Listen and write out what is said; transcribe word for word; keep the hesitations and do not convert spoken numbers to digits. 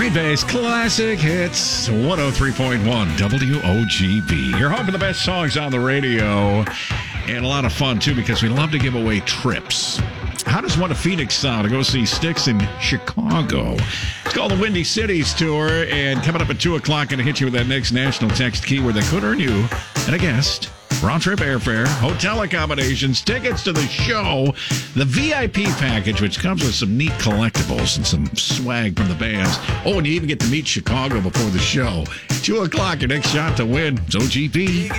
Green Bay's classic hits, one oh three point one W O G B. You're home for the best songs on the radio. And a lot of fun, too, because we love to give away trips. How does one of Phoenix sound to go see Styx in Chicago? It's called the Windy Cities Tour. And coming up at two o'clock, going to hit you with that next national text keyword that could earn you and a guest. Round-trip airfare, hotel accommodations, tickets to the show, the V I P package, which comes with some neat collectibles and some swag from the bands. Oh, and you even get to meet Chicago before the show. two o'clock, your next shot to win. It's O G B.